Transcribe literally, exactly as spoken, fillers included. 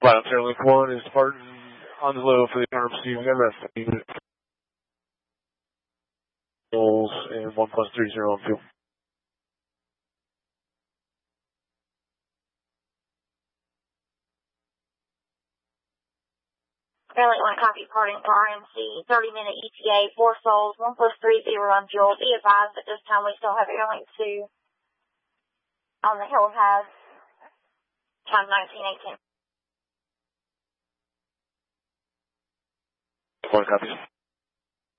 Pilot Airlink one is departing on the low for the arm receiving M F. And one plus three zero on fuel. Airlink one copy departing for R M C, thirty minute E T A, four souls, one plus three zero on fuel. Be advised at this time we still have Airlink two on the helipad, time nineteen eighteen. One copy.